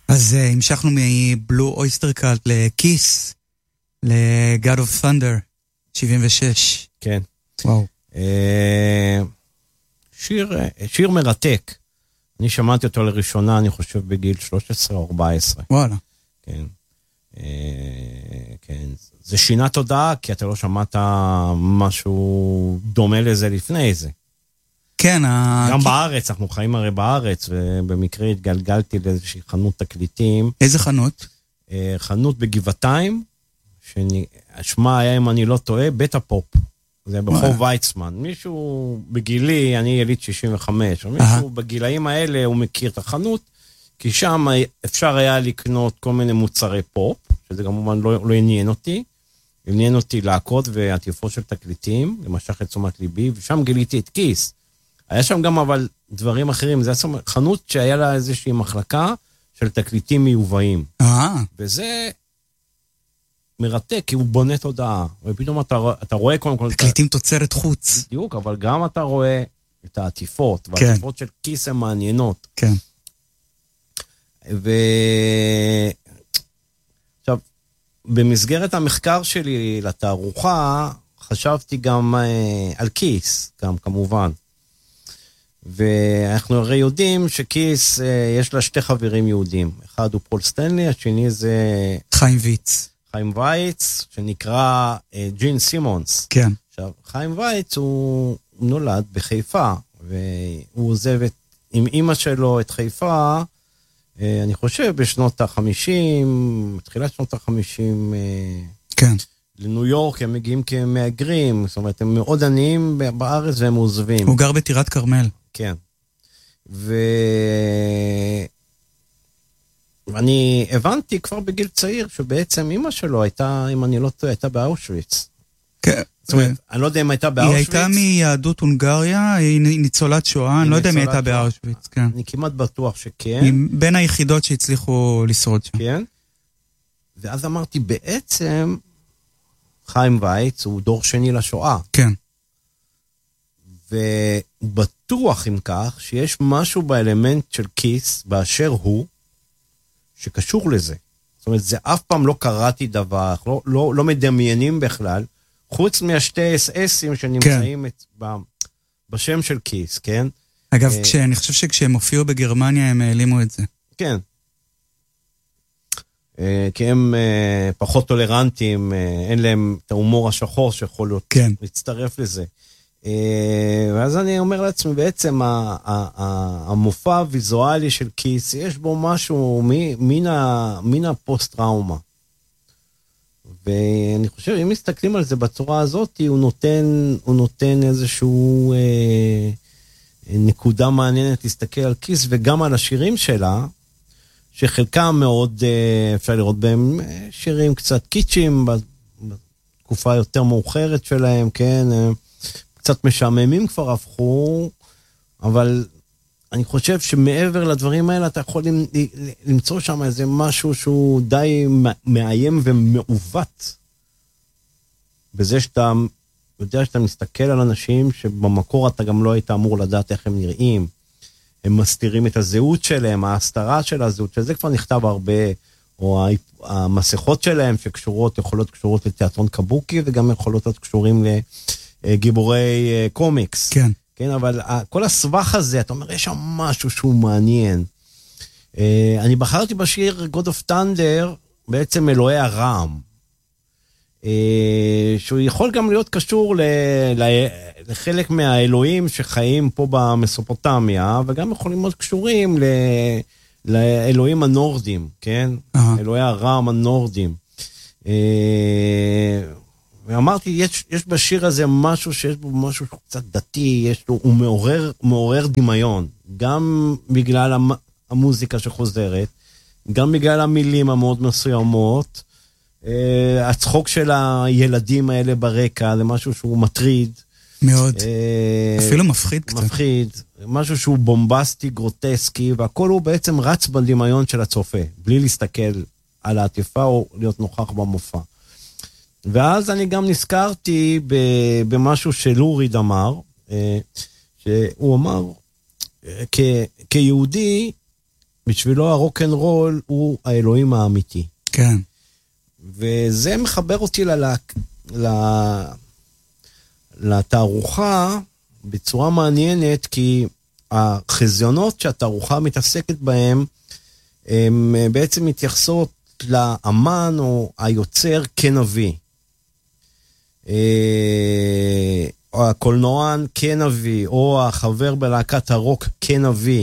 אז המשכנו מבלו אויסטר קאלט לקיס, ל-God of Thunder, 76. כן. וואו. שיר מרתק. אני שמעתי אותו לראשונה, אני חושב בגיל 13 או 14. וואלה. כן. כן. זה שינה תודעה, כי אתה לא שמעת משהו דומה לזה לפני זה. כן. גם בארץ, אנחנו חיים הרי בארץ, ובמקרה התגלגלתי לאיזושהי חנות תקליטים. איזה חנות? חנות בגבעתיים, שמה היה, אם אני לא טועה, בית הפופ. זה ברחוב ויצמן. מישהו בגילי, אני יליד 65, מישהו בגילאים האלה הוא מכיר את החנות, כי שם אפשר היה לקנות כל מיני מוצרי פופ, שזה כמובן לא עניין אותי, עניין אותי להקות ועטיפות של תקליטים, למשך את תשומת ליבי, ושם גיליתי את קיס. היה שם גם אבל דברים אחרים, זה היה חנות שהיה לה איזושהי מחלקה של תקליטים מיובאים. וזה מרתק, כי הוא בונה תודעה, ופתאום אתה רואה קודם כל... תקליטים תוצרת חוץ. בדיוק, אבל גם אתה רואה את העטיפות, והעטיפות של קיס הן מעניינות. כן. עכשיו, במסגרת המחקר שלי לתערוכה, חשבתי גם על קיס, גם כמובן. ואנחנו הרי יודעים שקיס, יש לה שתי חברים יהודים. אחד הוא פול סטנלי, השני זה... חיים ויץ. חיים וייץ, שנקרא ג'ין סימונס. כן. עכשיו, חיים וייץ הוא נולד בחיפה, והוא עוזב עם אמא שלו את חיפה, אני חושב בשנות ה-50, תחילת שנות ה-50, כן. לניו יורק, הם מגיעים כמהגרים, זאת אומרת, הם מאוד עניים בארץ והם עוזבים. הוא גר בטירת כרמל. כן. ואני הבנתי כבר בגיל צעיר, שבעצם אמא שלו הייתה, אם אני לא טועה, הייתה באושוויץ. כן. זאת אומרת, אני לא יודע אם הייתה באושוויץ. היא הייתה מיהדות הונגריה, היא ניצולת שואה, אני לא יודע אם היא הייתה באושוויץ, כן. אני כמעט בטוח שכן. היא בין היחידות שהצליחו לשרוד שם. כן. ואז אמרתי, בעצם, חיים וייץ הוא דור שני לשואה. כן. ובטוח עם כך, שיש משהו באלמנט של קיס, באשר הוא, שקשור לזה. זאת אומרת, זה אף פעם לא קראתי דבר, לא מדמיינים בכלל, חוץ מהשתי אס-אסים שנמצאים בשם של קיס, כן? אגב, אני חושב שכשהם הופיעו בגרמניה, הם העלימו את זה. כן. כי הם פחות טולרנטים, אין להם את ההומור השחור שיכול להיות להצטרף לזה. ואז אני אומר לעצמי, בעצם המופע הוויזואלי של קיס, יש בו משהו מן הפוסט-טראומה. ואני חושב, אם מסתכלים על זה בצורה הזאת, הוא נותן איזשהו נקודה מעניינת להסתכל על קיס, וגם על השירים שלה, שחלקם מאוד, אפשר לראות בהם שירים קצת קיצ'ים, בתקופה יותר מאוחרת שלהם, כן, קצת משעממים כבר הפכו, אבל אני חושב שמעבר לדברים האלה, אתה יכול למצוא שם איזה משהו שהוא די מאיים ומעוות, בזה שאתה יודע שאתה מסתכל על אנשים שבמקור אתה גם לא היית אמור לדעת איך הם נראים, הם מסתירים את הזהות שלהם, ההסתרה של הזהות, שזה כבר נכתב הרבה, או המסכות שלהם שקשורות, יכולות קשורות לתיאטרון קבוקי, וגם יכולות להיות קשורים לגיבורי קומיקס. כן. כן, אבל כל הסבך הזה, אתה אומר, יש שם משהו שהוא מעניין. אני בחרתי בשיר God of Thunder, בעצם אלוהי הרעם, שהוא יכול גם להיות קשור לחלק מהאלוהים שחיים פה במסופוטמיה, וגם יכולים להיות קשורים לאלוהים הנורדים, כן? אלוהי הרעם הנורדים. ואמרתי, יש בשיר הזה משהו שיש בו משהו קצת דתי, הוא מעורר דמיון, גם בגלל המוזיקה שחוזרת, גם בגלל המילים המאוד מסוימות, הצחוק של הילדים האלה ברקע, זה משהו שהוא מטריד. מאוד. אפילו מפחיד קצת. מפחיד, משהו שהוא בומבסטי, גרוטסקי, והכל הוא בעצם רץ בדמיון של הצופה, בלי להסתכל על העטיפה או להיות נוכח במופע. ואז אני גם נזכרתי במשהו שלוריד אמר, שהוא אמר, כיהודי, בשבילו הרוק'נ'רול הוא האלוהים האמיתי. כן. וזה מחבר אותי לתערוכה בצורה מעניינת, כי החזיונות שהתערוכה מתעסקת בהם, הם בעצם מתייחסות לאמן או היוצר כנביא. או הקולנוען כנביא, או החבר בלהקת הרוק כנביא.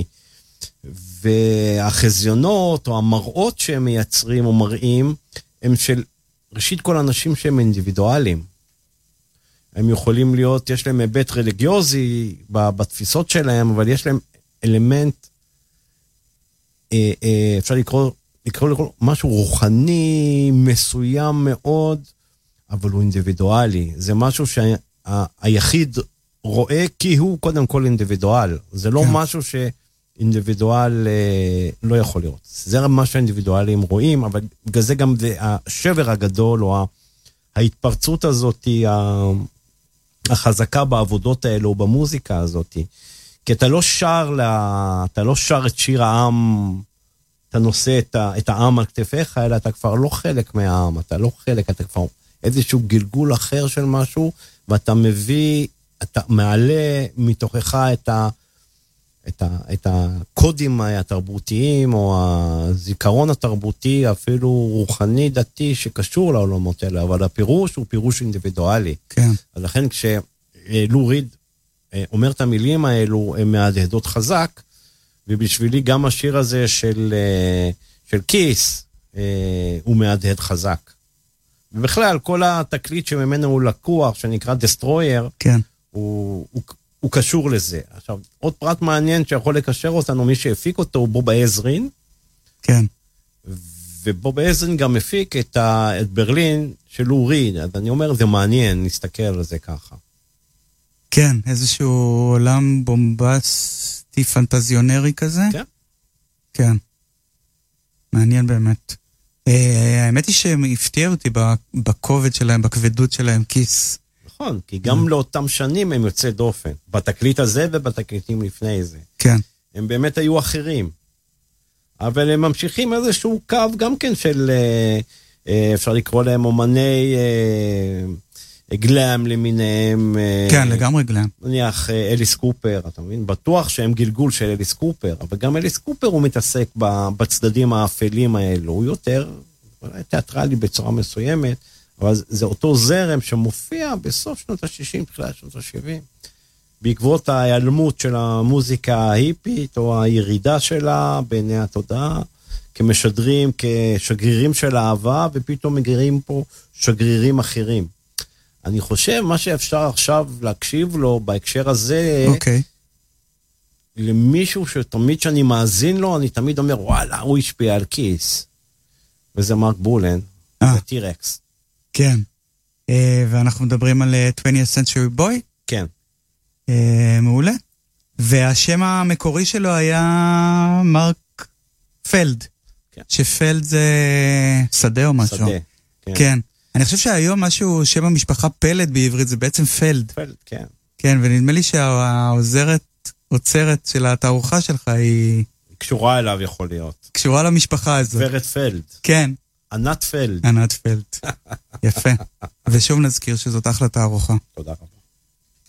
והחזיונות או המראות שהם מייצרים או מראים, הם של ראשית כל אנשים שהם אינדיבידואלים. הם יכולים להיות, יש להם היבט רליגיוזי בתפיסות שלהם, אבל יש להם אלמנט, אפשר לקרוא משהו רוחני מסוים מאוד, אבל הוא אינדיבידואלי. זה משהו שהיחיד רואה כי הוא קודם כל אינדיבידואל. זה לא משהו שאינדיבידואל לא יכול לראות. זה מה שהאינדיבידואלים רואים, אבל בגלל זה גם השבר הגדול, או ההתפרצות הזאת, החזקה בעבודות האלה, או במוזיקה הזאת. כי אתה לא שר את שיר העם, אתה נושא את העם על כתפיך, אלא אתה כבר לא חלק מהעם, אתה לא חלק, אתה כבר איזשהו גלגול אחר של משהו, ואתה מביא, אתה מעלה מתוכך את הקודים התרבותיים, או הזיכרון התרבותי, אפילו רוחני דתי, שקשור לעולמות האלה, אבל הפירוש הוא פירוש אינדיבידואלי. כן. אז לכן כשלו ריד אומר את המילים האלו, הן מהדהדות חזק, ובשבילי גם השיר הזה של כיס, הוא מהדהד חזק. ובכלל, כל התקליט שממנו הוא לקוח, שנקרא דסטרויר, כן. הוא קשור לזה. עכשיו, עוד פרט מעניין שיכול לקשר אותנו, מי שהפיק אותו הוא בוב עזרין. כן. ובוב עזרין גם הפיק את ברלין של לו ריד. אז אני אומר, זה מעניין, נסתכל על זה ככה. כן, איזשהו עולם בומבסטי פנטזיונרי כזה. כן. כן. מעניין באמת. האמת היא שהם הפתיעו אותי בכובד שלהם, בכבדות שלהם, כיס. נכון, כי גם לאותם שנים הם יוצא דופן. בתקליט הזה ובתקליטים לפני זה. כן. הם באמת היו אחרים. אבל הם ממשיכים איזשהו קו גם כן של, אפשר לקרוא להם אומני גלם למיניהם. כן, לגמרי גלם. נניח אליס קופר, אתה מבין? בטוח שהם גלגול של אליס קופר, אבל גם אליס קופר הוא מתעסק בצדדים האפלים האלו, הוא יותר תיאטרלי בצורה מסוימת, אבל זה אותו זרם שמופיע בסוף שנות ה-60, תחילת שנות ה-70, בעקבות ההיעלמות של המוזיקה ההיפית, או הירידה שלה בעיני התודעה, כמשדרים, כשגרירים של אהבה, ופתאום מגרירים פה שגרירים אחרים. אני חושב, מה שאפשר עכשיו להקשיב לו בהקשר הזה, למישהו שתמיד שאני מאזין לו, אני תמיד אומר, וואלה, הוא השפיע על כיס. וזה מרק בולן, זה טירקס. כן. ואנחנו מדברים על 20th Century Boy? כן. מעולה. והשם המקורי שלו היה מרק פלד. כן. שפלד זה שדה או משהו. שדה, כן. כן. אני חושב שהיום משהו, שם המשפחה פלד בעברית, זה בעצם פלד. פלד, כן. כן, ונדמה לי שהעוזרת של התערוכה שלך היא... קשורה אליו יכול להיות. קשורה למשפחה הזאת. ורד פלד. כן. ענת פלד. ענת פלד. יפה. ושוב נזכיר שזאת אחלה תערוכה. תודה רבה.